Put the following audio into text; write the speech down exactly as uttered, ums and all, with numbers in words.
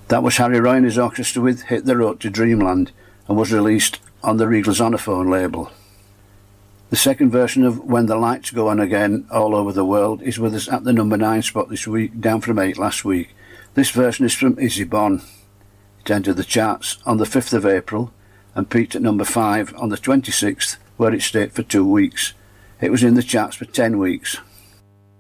That was Harry Roy and his orchestra with Hit the Road to Dreamland, and was released on the Regals Honophone label. The second version of When the Lights Go On Again All Over the World is with us at the number nine spot this week, down from eight last week. This version is from Izzy Bon. It entered the charts on the fifth of April and peaked at number five on the twenty-sixth, where it stayed for two weeks. It was in the charts for ten weeks.